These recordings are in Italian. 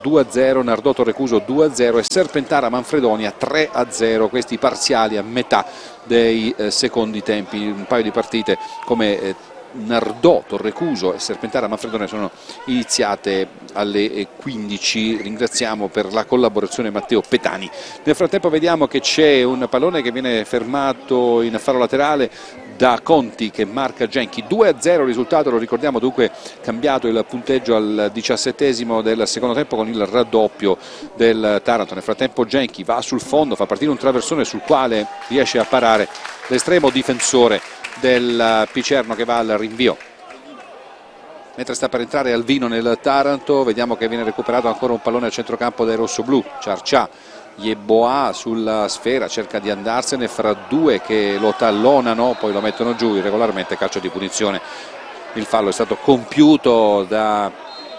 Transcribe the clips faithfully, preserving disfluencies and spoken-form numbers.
due a zero, Nardò Torrecuso due a zero e Serpentara Manfredonia tre a zero, questi parziali a metà dei eh, secondi tempi. Un paio di partite come eh, Nardò Torrecuso e Serpentara Manfredonia sono iniziate alle quindici. Ringraziamo per la collaborazione Matteo Petani. Nel frattempo vediamo che c'è un pallone che viene fermato in faro laterale da Conti che marca Genchi. Due a zero il risultato, lo ricordiamo, dunque cambiato il punteggio al diciassettesimo del secondo tempo con il raddoppio del Taranto. Nel frattempo Genchi va sul fondo, fa partire un traversone sul quale riesce a parare l'estremo difensore del Picerno che va al rinvio. Mentre sta per entrare Alvino nel Taranto, vediamo che viene recuperato ancora un pallone a centrocampo dai rossoblù. Ciarcià, Yeboah sulla sfera, cerca di andarsene fra due che lo tallonano, poi lo mettono giù, irregolarmente calcio di punizione. Il fallo è stato compiuto da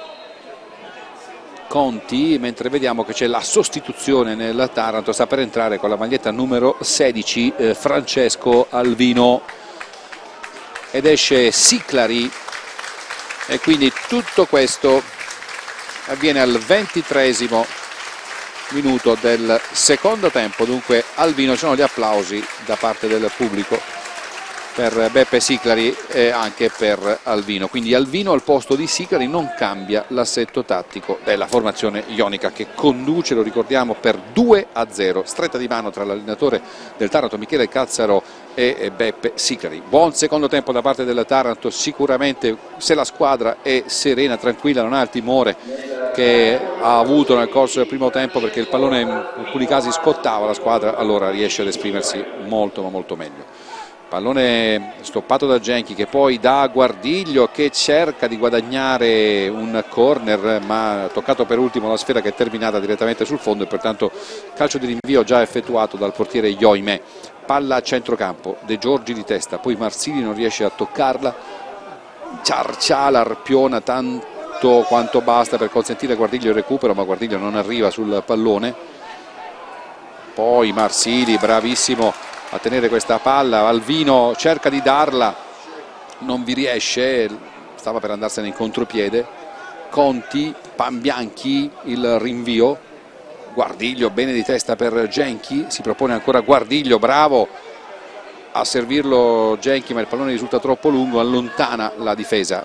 Conti, mentre vediamo che c'è la sostituzione nel Taranto, sta per entrare con la maglietta numero sedici eh, Francesco Alvino ed esce Siclari e quindi tutto questo avviene al ventitreesimo minuto del secondo tempo. Dunque Alvino, ci sono gli applausi da parte del pubblico per Beppe Siclari e anche per Alvino, quindi Alvino al posto di Siclari non cambia l'assetto tattico della formazione ionica che conduce, lo ricordiamo, per due a zero, stretta di mano tra l'allenatore del Taranto Michele Cazzaro e Beppe Siclari. Buon secondo tempo da parte del Taranto, sicuramente se la squadra è serena, tranquilla, non ha il timore che ha avuto nel corso del primo tempo perché il pallone in alcuni casi scottava la squadra, allora riesce ad esprimersi molto ma molto meglio. Pallone stoppato da Genchi che poi dà a Guardiglio che cerca di guadagnare un corner ma toccato per ultimo la sfera che è terminata direttamente sul fondo e pertanto calcio di rinvio già effettuato dal portiere Ioime. Palla a centrocampo, De Giorgi di testa, poi Marsili non riesce a toccarla, Ciarcià l'arpiona tanto quanto basta per consentire a Guardiglio il recupero ma Guardiglio non arriva sul pallone. Poi Marsili bravissimo a tenere questa palla, Alvino cerca di darla, non vi riesce, stava per andarsene in contropiede. Conti, Pambianchi, il rinvio, Guardiglio bene di testa per Genchi, si propone ancora Guardiglio, bravo a servirlo Genchi ma il pallone risulta troppo lungo, allontana la difesa.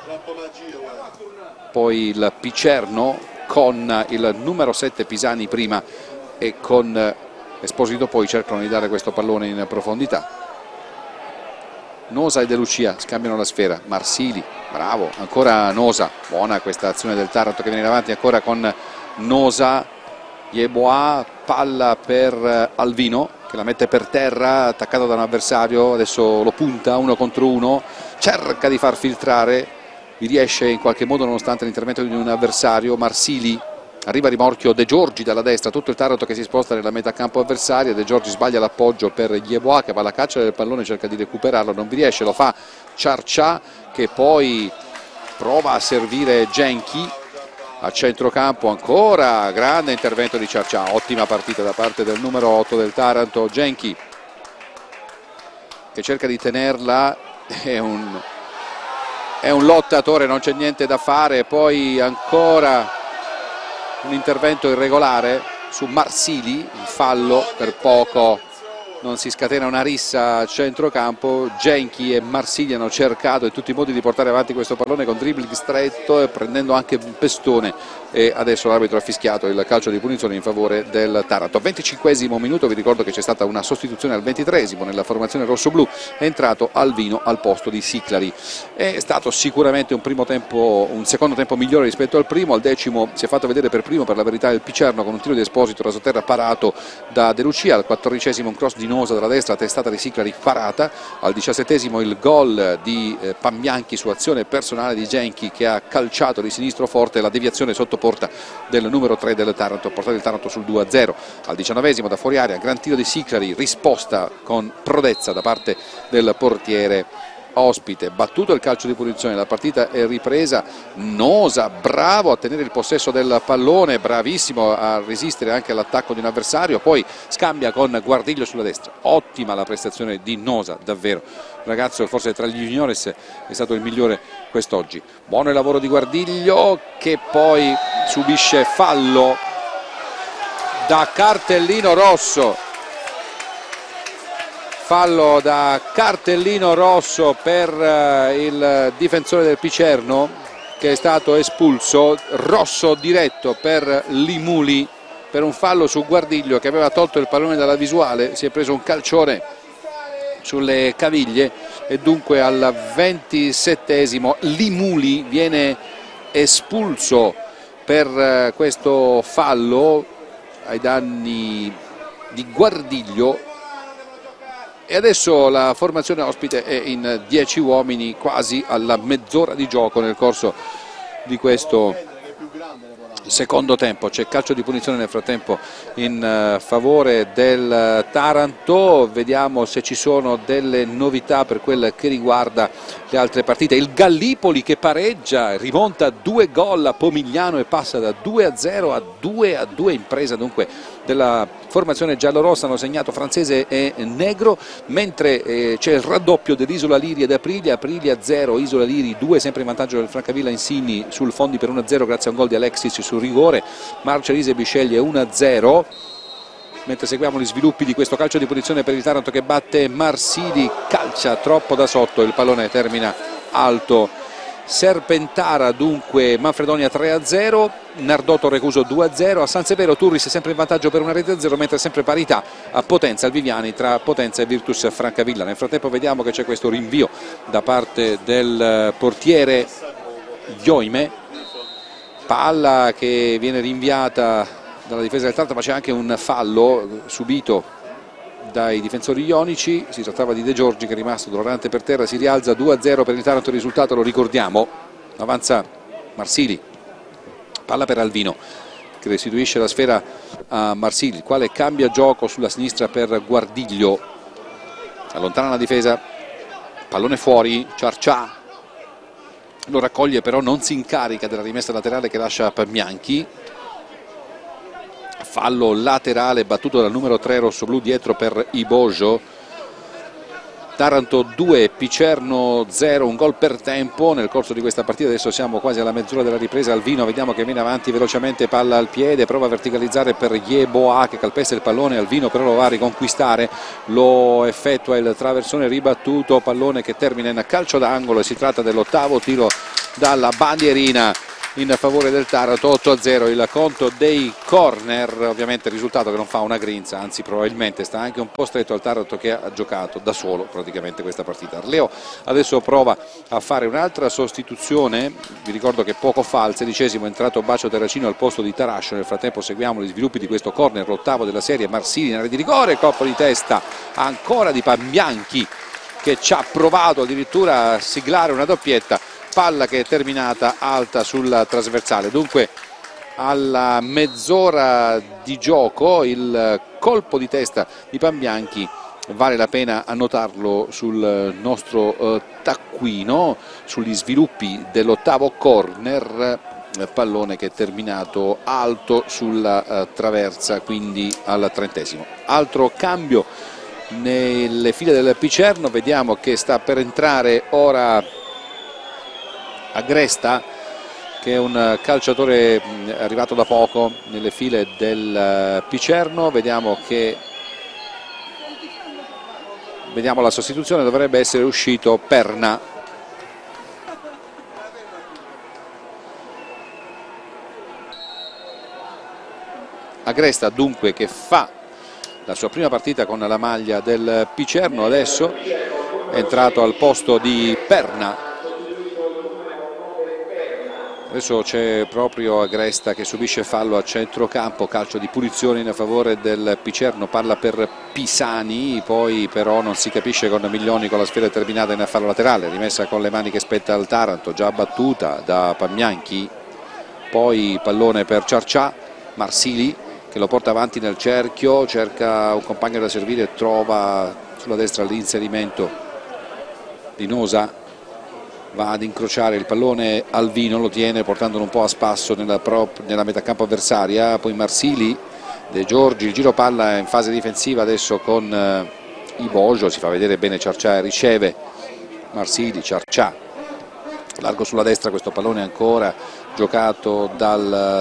Poi il Picerno con il numero sette Pisani prima e con Esposito poi cercano di dare questo pallone in profondità. Nosa e De Lucia scambiano la sfera, Marsili, bravo, ancora Nosa, buona questa azione del Taranto che viene avanti ancora con Nosa, Yeboah, palla per Alvino che la mette per terra, attaccato da un avversario, adesso lo punta uno contro uno, cerca di far filtrare, vi riesce in qualche modo nonostante l'intervento di un avversario. Marsili, arriva a rimorchio De Giorgi dalla destra, tutto il Taranto che si sposta nella metà campo avversaria, De Giorgi sbaglia l'appoggio per Yeboah che va alla caccia del pallone, cerca di recuperarlo, non vi riesce, lo fa Ciarcià che poi prova a servire Genchi a centrocampo, ancora grande intervento di Ciarcià, ottima partita da parte del numero otto del Taranto, Genchi che cerca di tenerla, è un, è un lottatore, non c'è niente da fare, poi ancora un intervento irregolare su Marsili, il fallo, per poco non si scatena una rissa a centrocampo. Genchi e Marsili hanno cercato in tutti i modi di portare avanti questo pallone con dribbling stretto e prendendo anche un pestone e adesso l'arbitro ha fischiato il calcio di punizione in favore del Taranto. venticinquesimo minuto, vi ricordo che c'è stata una sostituzione al ventitreesimo nella formazione rossoblù, è entrato Alvino al posto di Siclari. È stato sicuramente un primo tempo, un secondo tempo migliore rispetto al primo, al decimo si è fatto vedere per primo per la verità il Picerno con un tiro di Esposito rasoterra parato da De Lucia, al quattordicesimo un cross di Nosa dalla destra, testata di Siclari parata, al diciassettesimo il gol di eh, Pambianchi su azione personale di Genchi che ha calciato di sinistro forte, la deviazione sotto porta del numero tre del Taranto, portato il Taranto sul due a zero. Al diciannovesimo da fuori area, gran tiro di Siclari, risposta con prodezza da parte del portiere Ospite, battuto il calcio di punizione, la partita è ripresa. Nosa bravo a tenere il possesso del pallone, bravissimo a resistere anche all'attacco di un avversario, poi scambia con Guardiglio sulla destra. Ottima la prestazione di Nosa, davvero, ragazzo forse tra gli juniores è stato il migliore quest'oggi. Buono il lavoro di Guardiglio, che poi subisce fallo da cartellino rosso. Fallo da cartellino rosso per il difensore del Picerno, che è stato espulso, rosso diretto per Limuli per un fallo su Guardiglio, che aveva tolto il pallone dalla visuale, si è preso un calcione sulle caviglie e dunque al ventisettesimo Limuli viene espulso per questo fallo ai danni di Guardiglio. E adesso la formazione ospite è in dieci uomini quasi alla mezz'ora di gioco nel corso di questo secondo tempo. C'è calcio di punizione nel frattempo in favore del Taranto. Vediamo se ci sono delle novità per quel che riguarda le altre partite. Il Gallipoli che pareggia, rimonta due gol a Pomigliano e passa da due a zero a due a due, impresa dunque della formazione giallorossa. Hanno segnato Francese e Negro, mentre eh, c'è il raddoppio dell'Isola Liri ed Aprilia. Aprilia zero, Isola Liri due, sempre in vantaggio del Francavilla Insigni sul Fondi per uno a zero grazie a un gol di Alexis sul rigore. Marcialise Bisceglie uno a zero. Mentre seguiamo gli sviluppi di questo calcio di punizione per il Taranto che batte Marsili, calcia troppo da sotto, il pallone termina alto. Serpentara dunque Manfredonia tre a zero, Nardotto Recuso due a zero, a San Severo Turris è sempre in vantaggio per una rete a zero, mentre sempre parità a Potenza al Viviani tra Potenza e Virtus Francavilla. Nel frattempo vediamo che c'è questo rinvio da parte del portiere Ioime, palla che viene rinviata dalla difesa del Taranto, ma c'è anche un fallo subito dai difensori ionici. Si trattava di De Giorgi che è rimasto dolorante per terra. Si rialza due a zero per il Taranto, il risultato lo ricordiamo, avanza Marsili, palla per Alvino che restituisce la sfera a Marsili, il quale cambia gioco sulla sinistra per Guardiglio, allontana la difesa, pallone fuori, Ciarcià lo raccoglie, però non si incarica della rimessa laterale che lascia Pamianchi. Fallo laterale battuto dal numero tre rossoblù dietro per Ibojo. Taranto due, Picerno zero, un gol per tempo nel corso di questa partita. Adesso siamo quasi alla mezz'ora della ripresa. Alvino vediamo che viene avanti velocemente, palla al piede, prova a verticalizzare per Yeboah che calpesta il pallone. Alvino però lo va a riconquistare, lo effettua il traversone ribattuto, pallone che termina in calcio d'angolo e si tratta dell'ottavo tiro dalla bandierina in favore del Taranto. Otto a zero il conto dei corner, ovviamente il risultato che non fa una grinza, anzi probabilmente sta anche un po' stretto al Taranto che ha giocato da solo praticamente questa partita. Arleo adesso prova a fare un'altra sostituzione, vi ricordo che poco fa al sedicesimo è entrato Bacio Terracino al posto di Tarascio. Nel frattempo seguiamo gli sviluppi di questo corner, l'ottavo della serie. Marsili in area di rigore, colpo di testa ancora di Pamianchi che ci ha provato addirittura a siglare una doppietta, palla che è terminata alta sul trasversale. Dunque alla mezz'ora di gioco il colpo di testa di Pamianchi vale la pena annotarlo sul nostro eh, taccuino, sugli sviluppi dell'ottavo corner, pallone che è terminato alto sulla eh, traversa, quindi al trentesimo. Altro cambio nelle file del Picerno, vediamo che sta per entrare ora Agresta, che è un calciatore arrivato da poco nelle file del Picerno. Vediamo che vediamo la sostituzione, dovrebbe essere uscito Perna. Agresta dunque che fa la sua prima partita con la maglia del Picerno, adesso è entrato al posto di Perna. Adesso c'è proprio Agresta che subisce fallo a centrocampo, calcio di punizione in favore del Picerno, palla per Pisani, poi però non si capisce con Miglioni con la sfera terminata in fallo laterale, rimessa con le mani che spetta al Taranto, già battuta da Pamianchi, poi pallone per Ciarcià, Marsili che lo porta avanti nel cerchio, cerca un compagno da servire, trova sulla destra l'inserimento Linosa va ad incrociare il pallone, Alvino lo tiene portandolo un po' a spasso nella, nella metacampo avversaria, poi Marsili, De Giorgi, il giro palla in fase difensiva adesso con eh, Ibojo, si fa vedere bene Ciarcià e riceve Marsili, Ciarcià, largo sulla destra, questo pallone ancora giocato dal